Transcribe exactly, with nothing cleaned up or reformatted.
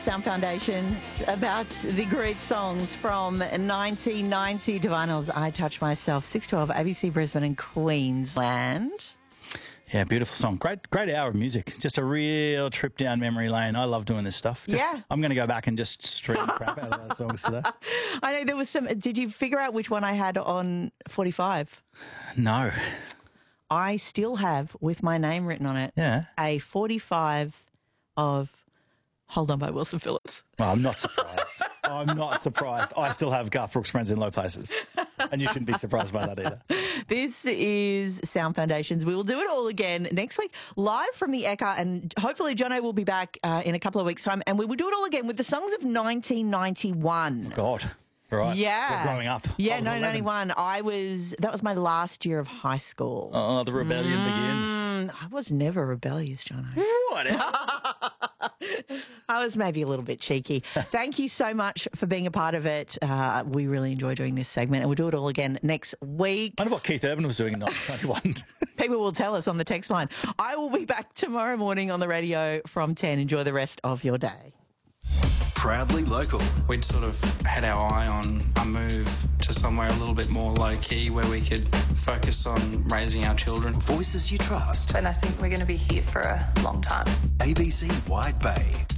Sound Foundations about the great songs from nineteen ninety. Divinals, I Touch Myself, six twelve, A B C Brisbane and Queensland. Yeah, beautiful song. Great great hour of music. Just a real trip down memory lane. I love doing this stuff. Just, yeah. I'm going to go back and just stream the crap out of those songs today. I know there was some... Did you figure out which one I had on forty-five? No. I still have, with my name written on it, yeah. a forty-five of Hold On by Wilson Phillips. Well, I'm not surprised. I'm not surprised. I still have Garth Brooks' Friends in Low Places. And you shouldn't be surprised by that either. This is Sound Foundations. We will do it all again next week, live from the Ekka, and hopefully Jono will be back uh, in a couple of weeks' time, and we will do it all again with the songs of nineteen ninety-one. God. Right. Yeah. We're growing up. Yeah, nineteen ninety-one. I was, that was my last year of high school. Oh, the rebellion mm, begins. I was never rebellious, Jono. Whatever. I was maybe a little bit cheeky. Thank you so much for being a part of it. Uh, we really enjoy doing this segment, and we'll do it all again next week. I wonder what Keith Urban was doing in nineteen ninety-one. People will tell us on the text line. I will be back tomorrow morning on the radio from ten. Enjoy the rest of your day. Proudly local. We'd sort of had our eye on a move to somewhere a little bit more low-key where we could focus on raising our children. Voices you trust. And I think we're going to be here for a long time. A B C Wide Bay.